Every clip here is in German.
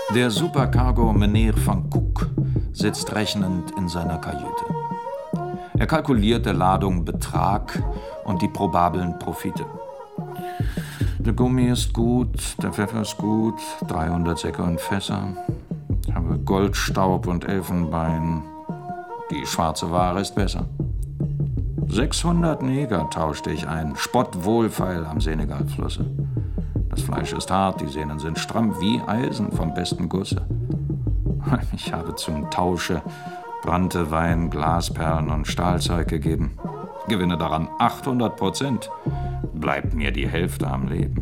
Der Supercargo Meneer van Cook sitzt rechnend in seiner Kajüte. Er kalkuliert der Ladung Betrag und die probablen Profite. Der Gummi ist gut, der Pfeffer ist gut, 300 Säcke und Fässer. Ich habe Goldstaub und Elfenbein. Die schwarze Ware ist besser. 600 Neger tauschte ich ein, spottwohlfeil am Senegalflusse. Das Fleisch ist hart, die Sehnen sind stramm wie Eisen vom besten Gusse. Ich habe zum Tausche Branntewein, Glasperlen und Stahlzeug gegeben. Gewinne daran 800%. Bleibt mir die Hälfte am Leben.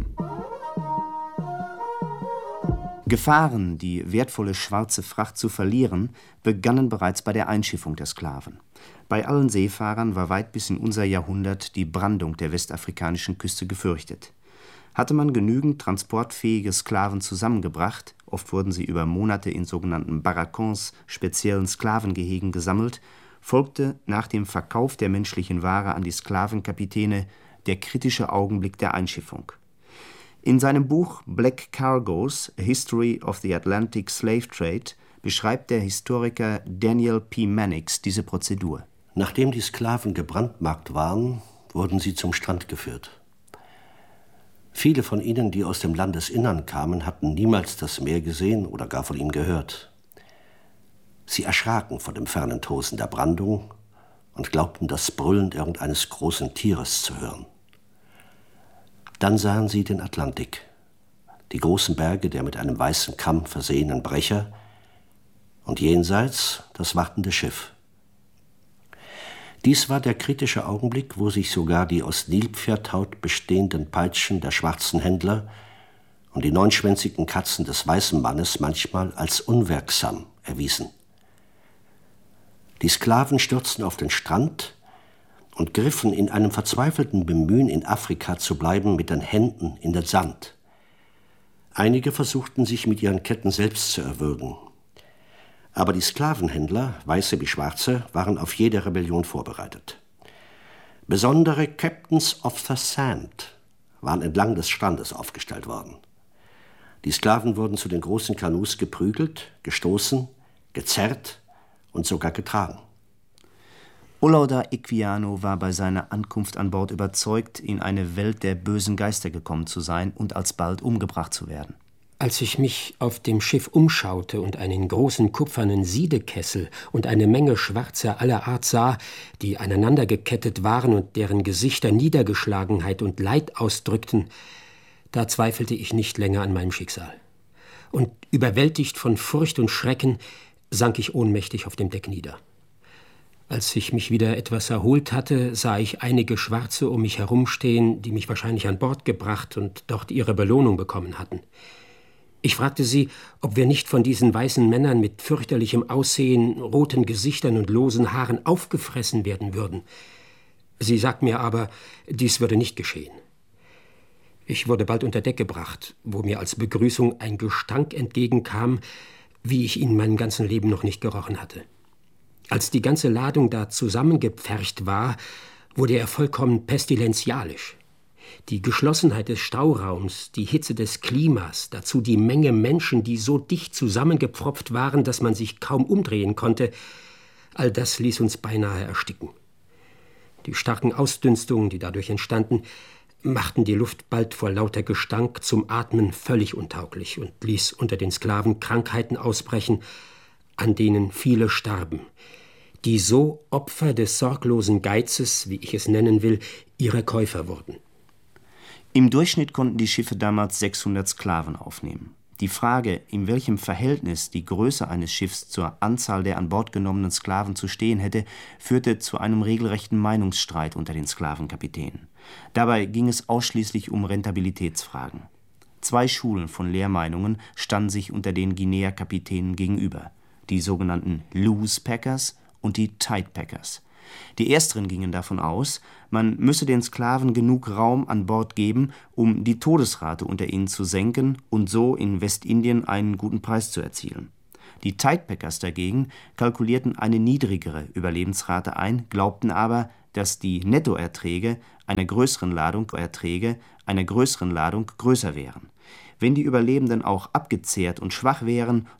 Gefahren, die wertvolle schwarze Fracht zu verlieren, begannen bereits bei der Einschiffung der Sklaven. Bei allen Seefahrern war weit bis in unser Jahrhundert die Brandung der westafrikanischen Küste gefürchtet. Hatte man genügend transportfähige Sklaven zusammengebracht, oft wurden sie über Monate in sogenannten Barracons, speziellen Sklavengehegen, gesammelt, folgte nach dem Verkauf der menschlichen Ware an die Sklavenkapitäne der kritische Augenblick der Einschiffung. In seinem Buch Black Cargoes, A History of the Atlantic Slave Trade beschreibt der Historiker Daniel P. Mannix diese Prozedur. Nachdem die Sklaven gebrandmarkt waren, wurden sie zum Strand geführt. Viele von ihnen, die aus dem Landesinnern kamen, hatten niemals das Meer gesehen oder gar von ihm gehört. Sie erschraken vor dem fernen Tosen der Brandung und glaubten, das Brüllen irgendeines großen Tieres zu hören. Dann sahen sie den Atlantik, die großen Berge der mit einem weißen Kamm versehenen Brecher und jenseits das wartende Schiff. Dies war der kritische Augenblick, wo sich sogar die aus Nilpferdhaut bestehenden Peitschen der schwarzen Händler und die neunschwänzigen Katzen des weißen Mannes manchmal als unwirksam erwiesen. Die Sklaven stürzten auf den Strand und griffen in einem verzweifelten Bemühen, in Afrika zu bleiben, mit den Händen in den Sand. Einige versuchten, sich mit ihren Ketten selbst zu erwürgen. Aber die Sklavenhändler, Weiße wie Schwarze, waren auf jede Rebellion vorbereitet. Besondere Captains of the Sand waren entlang des Strandes aufgestellt worden. Die Sklaven wurden zu den großen Kanus geprügelt, gestoßen, gezerrt und sogar getragen. Olaudah Equiano war bei seiner Ankunft an Bord überzeugt, in eine Welt der bösen Geister gekommen zu sein und alsbald umgebracht zu werden. Als ich mich auf dem Schiff umschaute und einen großen kupfernen Siedekessel und eine Menge Schwarzer aller Art sah, die aneinandergekettet waren und deren Gesichter Niedergeschlagenheit und Leid ausdrückten, da zweifelte ich nicht länger an meinem Schicksal. Und überwältigt von Furcht und Schrecken sank ich ohnmächtig auf dem Deck nieder. Als ich mich wieder etwas erholt hatte, sah ich einige Schwarze um mich herumstehen, die mich wahrscheinlich an Bord gebracht und dort ihre Belohnung bekommen hatten. Ich fragte sie, ob wir nicht von diesen weißen Männern mit fürchterlichem Aussehen, roten Gesichtern und losen Haaren aufgefressen werden würden. Sie sagten mir aber, dies würde nicht geschehen. Ich wurde bald unter Deck gebracht, wo mir als Begrüßung ein Gestank entgegenkam, wie ich ihn mein ganzes Leben noch nicht gerochen hatte. Als die ganze Ladung da zusammengepfercht war, wurde er vollkommen pestilenzialisch. Die Geschlossenheit des Stauraums, die Hitze des Klimas, dazu die Menge Menschen, die so dicht zusammengepfropft waren, dass man sich kaum umdrehen konnte, all das ließ uns beinahe ersticken. Die starken Ausdünstungen, die dadurch entstanden, machten die Luft bald vor lauter Gestank zum Atmen völlig untauglich und ließ unter den Sklaven Krankheiten ausbrechen, an denen viele starben, die so Opfer des sorglosen Geizes, wie ich es nennen will, ihre Käufer wurden. Im Durchschnitt konnten die Schiffe damals 600 Sklaven aufnehmen. Die Frage, in welchem Verhältnis die Größe eines Schiffs zur Anzahl der an Bord genommenen Sklaven zu stehen hätte, führte zu einem regelrechten Meinungsstreit unter den Sklavenkapitänen. Dabei ging es ausschließlich um Rentabilitätsfragen. 2 Schulen von Lehrmeinungen standen sich unter den Guinea-Kapitänen gegenüber, die sogenannten Loose Packers und die Tight Packers. Die Ersteren gingen davon aus, man müsse den Sklaven genug Raum an Bord geben, um die Todesrate unter ihnen zu senken und so in Westindien einen guten Preis zu erzielen. Die Tight Packers dagegen kalkulierten eine niedrigere Überlebensrate ein, glaubten aber, dass die Nettoerträge einer größeren Ladung Erträge einer größeren Ladung größer wären. Wenn die Überlebenden auch abgezehrt und schwach wären,